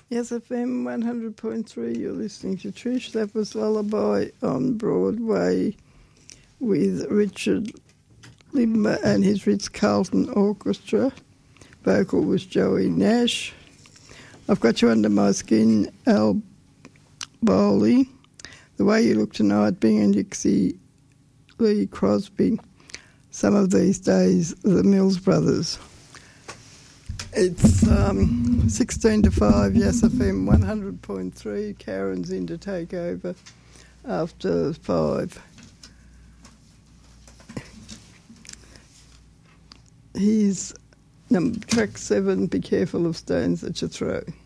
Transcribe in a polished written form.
Yes, FM 100.3, you're listening to Trish. That was Lullaby on Broadway with Richard Limber and his Ritz-Carlton Orchestra. Vocal was Joey Nash. I've Got You Under My Skin, Al Bowley. The Way You Look Tonight, Bing and Dixie Lee Crosby. Some of These Days, the Mills Brothers. It's 16 to 5, Yes FM 100.3. Karen's in to take over after 5. He's track 7, Be Careful of Stones That You Throw.